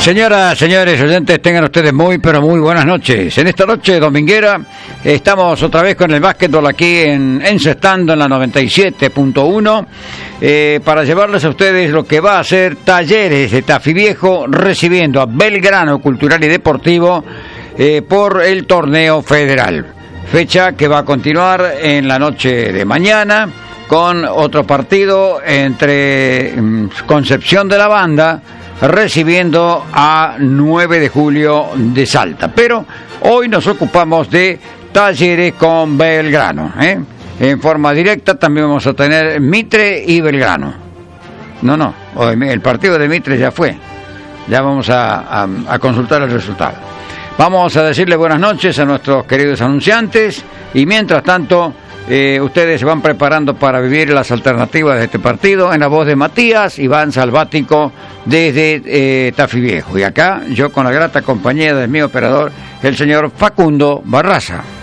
Señoras, señores oyentes, tengan ustedes muy, pero muy buenas noches. En esta noche dominguera estamos otra vez con el básquetbol aquí encestando en la 97.1 para llevarles a ustedes lo que va a ser Talleres de Tafí Viejo recibiendo a Belgrano Cultural y Deportivo por el torneo federal. Fecha que va a continuar en la noche de mañana con otro partido entre Concepción de la Banda recibiendo a 9 de julio de Salta. Pero hoy nos ocupamos de Talleres con Belgrano. En forma directa también vamos a tener Mitre y Belgrano. No, el partido de Mitre ya fue. Ya vamos a consultar el resultado. Vamos a decirle buenas noches a nuestros queridos anunciantes y mientras tanto ustedes se van preparando para vivir las alternativas de este partido en la voz de Matías Iván Salvático desde Tafí Viejo. Y acá yo con la grata compañía de mi operador, el señor Facundo Barraza.